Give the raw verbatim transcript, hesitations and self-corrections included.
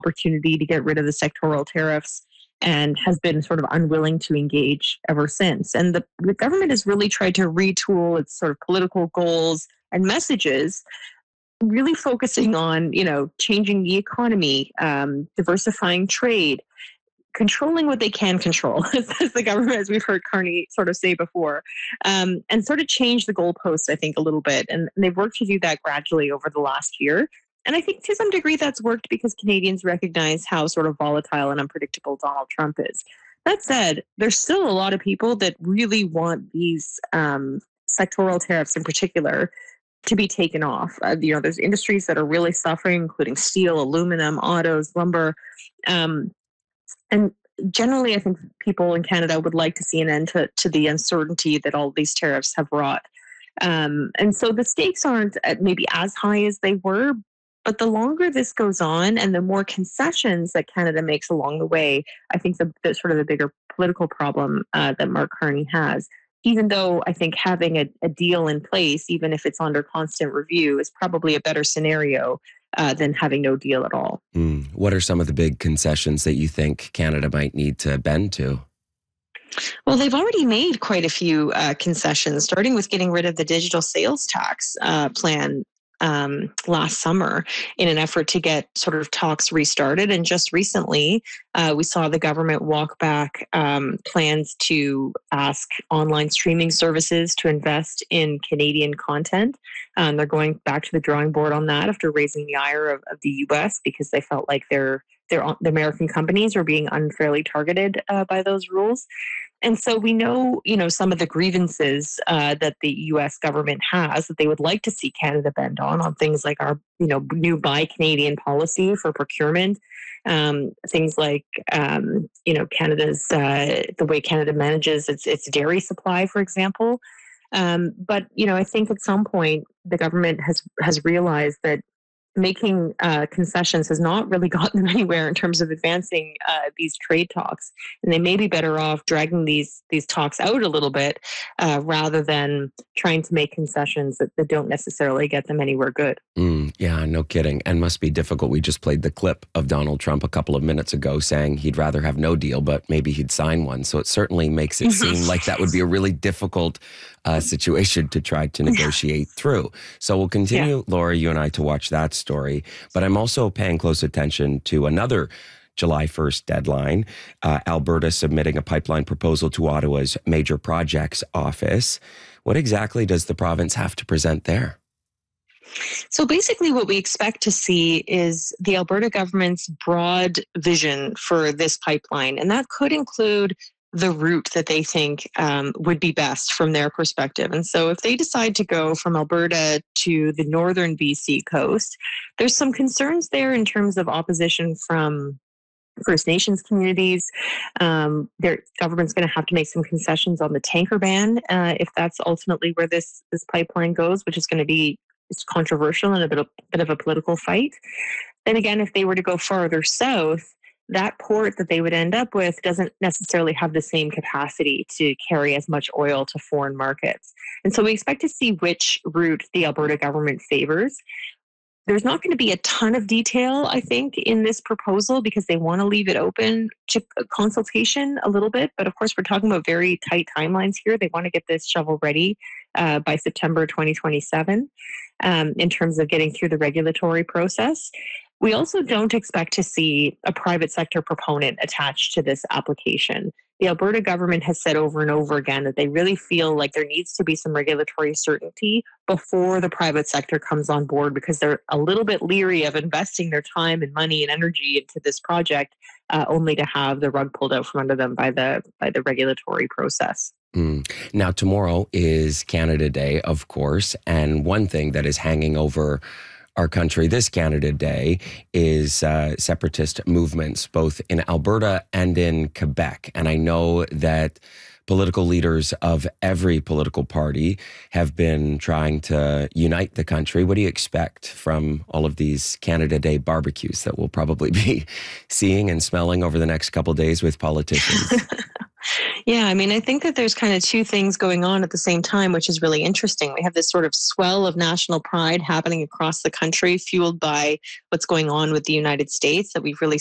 opportunity to get rid of the sectoral tariffs and has been sort of unwilling to engage ever since. And the, the government has really tried to retool its sort of political goals and messages, really focusing on, you know, changing the economy, um, diversifying trade, controlling what they can control, as the government, as we've heard Carney sort of say before, um, and sort of change the goalposts, I think, a little bit. And they've worked to do that gradually over the last year. And I think to some degree that's worked because Canadians recognize how sort of volatile and unpredictable Donald Trump is. That said, there's still a lot of people that really want these um, sectoral tariffs in particular to be taken off. Uh, you know, there's industries that are really suffering, including steel, aluminum, autos, lumber. Um, And generally, I think people in Canada would like to see an end to, to the uncertainty that all these tariffs have wrought. Um, and so the stakes aren't at maybe as high as they were, but the longer this goes on and the more concessions that Canada makes along the way, I think the, the sort of the bigger political problem uh, that Mark Carney has. Even though I think having a, a deal in place, even if it's under constant review, is probably a better scenario uh, than having no deal at all. Mm. What are some of the big concessions that you think Canada might need to bend to? Well, they've already made quite a few uh, concessions, starting with getting rid of the digital sales tax uh, plan um, last summer in an effort to get sort of talks restarted. And just recently, uh, we saw the government walk back um, plans to ask online streaming services to invest in Canadian content. Um, they're going back to the drawing board on that after raising the ire of, of the U S because they felt like their their the American companies were being unfairly targeted uh, by those rules. And so we know, you know, some of the grievances uh, that the U S government has that they would like to see Canada bend on, on things like our, you know, new Buy Canadian policy for procurement, um, things like, um, you know, Canada's, uh, the way Canada manages its, its dairy supply, for example. Um, but, you know, I think at some point the government has, has realized that making uh, concessions has not really gotten them anywhere in terms of advancing uh, these trade talks, and they may be better off dragging these these talks out a little bit uh, rather than trying to make concessions that, that don't necessarily get them anywhere good. Mm, yeah, no kidding. And must be difficult. We just played the clip of Donald Trump a couple of minutes ago saying he'd rather have no deal, but maybe he'd sign one. So it certainly makes it seem like that would be a really difficult uh, situation to try to negotiate through. So we'll continue, yeah. Laura, you and I, to watch that story. But I'm also paying close attention to another July first deadline, uh, Alberta submitting a pipeline proposal to Ottawa's Major Projects Office. What exactly does the province have to present there? So basically what we expect to see is the Alberta government's broad vision for this pipeline, and that could include the route that they think um, would be best from their perspective. And so if they decide to go from Alberta to the northern B C coast, there's some concerns there in terms of opposition from First Nations communities. Um, their government's going to have to make some concessions on the tanker ban uh, if that's ultimately where this, this pipeline goes, which is going to be it's controversial and a bit of, bit of a political fight. Then again, if they were to go farther south, that port that they would end up with doesn't necessarily have the same capacity to carry as much oil to foreign markets. And so we expect to see which route the Alberta government favors. There's not going to be a ton of detail, I think, in this proposal because they want to leave it open to consultation a little bit. But of course, we're talking about very tight timelines here. They want to get this shovel ready uh, by September twenty twenty-seven um, in terms of getting through the regulatory process. We also don't expect to see a private sector proponent attached to this application. The Alberta government has said over and over again that they really feel like there needs to be some regulatory certainty before the private sector comes on board because they're a little bit leery of investing their time and money and energy into this project uh, only to have the rug pulled out from under them by the by the regulatory process. Mm. Now, tomorrow is Canada Day, of course, and one thing that is hanging over our country this Canada Day is uh, separatist movements, both in Alberta and in Quebec. And I know that political leaders of every political party have been trying to unite the country. What do you expect from all of these Canada Day barbecues that we'll probably be seeing and smelling over the next couple of days with politicians? Yeah, I mean, I think that there's kind of two things going on at the same time, which is really interesting. We have this sort of swell of national pride happening across the country, fueled by what's going on with the United States that we've really